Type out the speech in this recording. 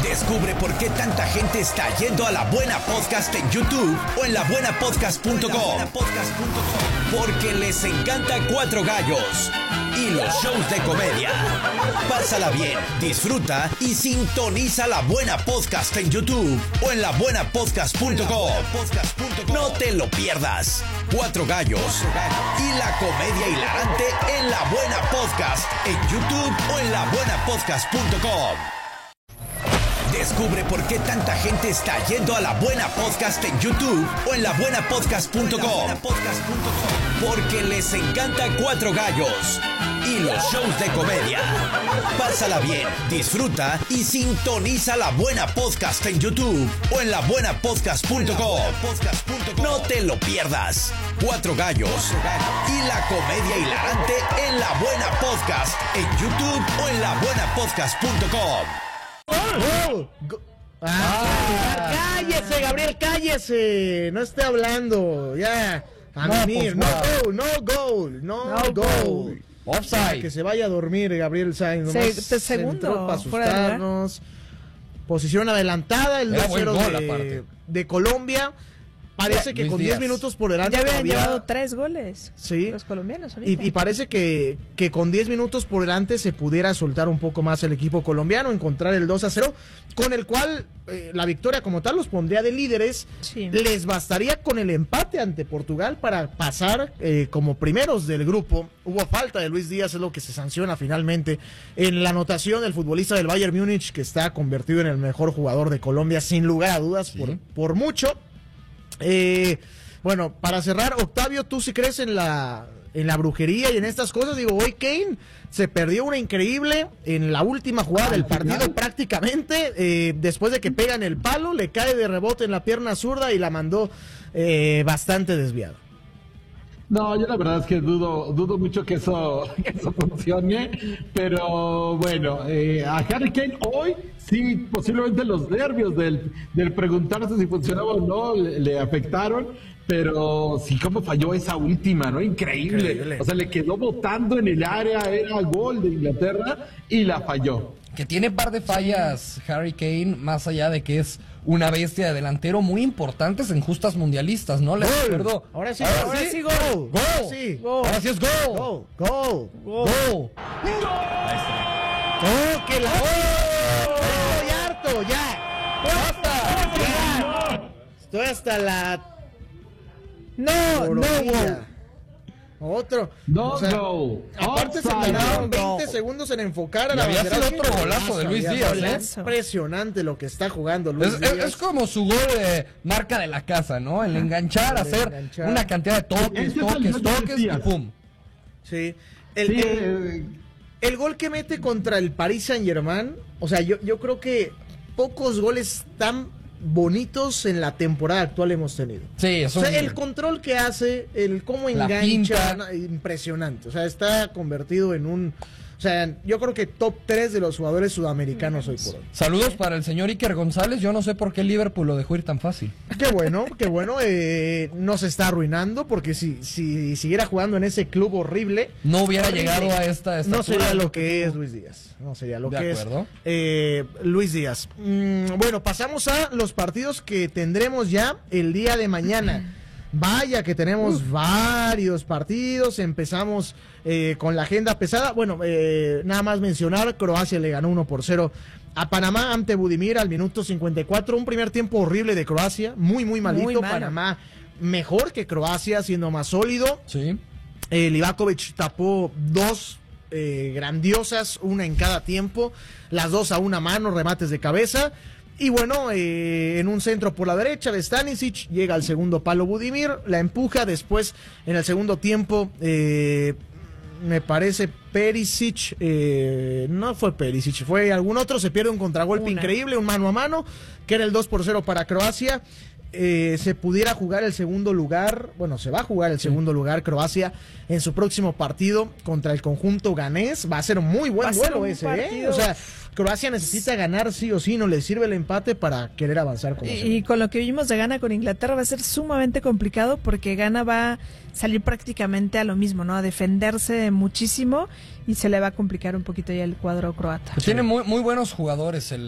Descubre por qué tanta gente está yendo a La Buena Podcast en YouTube o en labuenapodcast.com. Porque les encanta Cuatro Gallos y los shows de comedia. Pásala bien, disfruta y sintoniza La Buena Podcast en YouTube o en labuenapodcast.com. No te lo pierdas. Cuatro Gallos y la comedia hilarante en La Buena Podcast en YouTube o en labuenapodcast.com. Descubre por qué tanta gente está yendo a La Buena Podcast en YouTube o en labuenapodcast.com. Porque les encanta Cuatro Gallos y los shows de comedia. Pásala bien, disfruta y sintoniza La Buena Podcast en YouTube o en labuenapodcast.com. No te lo pierdas. Cuatro Gallos y la comedia hilarante en La Buena Podcast en YouTube o en labuenapodcast.com. Cállese, Gabriel, cállese. No esté hablando. Ya. A mimir. No goal. Offside. Que se vaya a dormir, Gabriel Sainz. Segundo. Para asustarnos. Posición adelantada. El 2-0 de Colombia. Parece que con 10 minutos por delante ya habían llevado 3 goles. Sí. Los colombianos ahorita. Y parece que con 10 minutos por delante se pudiera soltar un poco más el equipo colombiano, encontrar el 2-0, con el cual la victoria como tal los pondría de líderes. Sí. Les bastaría con el empate ante Portugal para pasar como primeros del grupo. Hubo falta de Luis Díaz, es lo que se sanciona finalmente en la anotación del futbolista del Bayern Múnich, que está convertido en el mejor jugador de Colombia, sin lugar a dudas, sí, por mucho. Bueno, para cerrar, Octavio, ¿tú sí crees en la brujería y en estas cosas? Digo, hoy Kane se perdió una increíble en la última jugada del partido prácticamente, después de que pega en el palo, le cae de rebote en la pierna zurda y la mandó bastante desviada. No, yo la verdad es que dudo mucho que eso funcione, pero bueno, a Harry Kane hoy sí, posiblemente los nervios del preguntarse si funcionaba o no le afectaron, pero sí, cómo falló esa última, ¿no? Increíble. O sea, le quedó botando en el área, era gol de Inglaterra y la falló. Que tiene par de fallas Harry Kane, más allá de que es una bestia de delantero muy importantes en justas mundialistas, ¿no? Le recuerdo. Ahora sí, gol. Ahora sí es gol. Gol. ¡Oh, que la estoy harto, ya. ¡Basta! Estoy hasta la Otro. Aparte se tardaron 20 segundos en enfocar a la bandera. Había sido otro golazo de Luis Díaz, Es impresionante lo que está jugando Luis Díaz. Es como su gol de marca de la casa, ¿no? El enganchar, hacer una cantidad de toques y pum. Sí. El gol que mete contra el Paris Saint-Germain, o sea, yo creo que pocos goles tan bonitos en la temporada actual hemos tenido. Sí, o sea, el control que hace, el cómo engancha, impresionante. O sea, está convertido en un... O sea, yo creo que top 3 de los jugadores sudamericanos hoy por hoy. Saludos para el señor Iker González. Yo no sé por qué el Liverpool lo dejó ir tan fácil. Qué bueno. No se está arruinando, porque si siguiera jugando en ese club horrible... No hubiera llegado a esta no sería lo que es Luis Díaz. No sería lo que es Luis Díaz. Bueno, pasamos a los partidos que tendremos ya el día de mañana. Vaya que tenemos varios partidos. Empezamos con la agenda pesada. Bueno, nada más mencionar, Croacia le ganó 1-0 a Panamá ante Budimir al minuto 54. Un primer tiempo horrible de Croacia, muy malito. Panamá mejor que Croacia, siendo más sólido. Sí. Livakovic tapó 2 grandiosas, una en cada tiempo, las 2 a una mano, remates de cabeza. Y bueno, en un centro por la derecha de Stanisic, llega al segundo palo Budimir, la empuja. Después, en el segundo tiempo, me parece Perisic, no fue Perisic, fue algún otro, se pierde un contragolpe increíble, un mano a mano, que era el 2-0 para Croacia. Se pudiera jugar el segundo lugar, bueno, se va a jugar el segundo lugar Croacia en su próximo partido contra el conjunto ganés. Va a ser un muy buen duelo ese, o sea, Croacia necesita ganar sí o sí, no le sirve el empate para querer avanzar como y con lo que vimos de Ghana con Inglaterra va a ser sumamente complicado, porque Ghana va a salir prácticamente a lo mismo, ¿no? A defenderse muchísimo y se le va a complicar un poquito ya el cuadro croata. Tiene muy buenos jugadores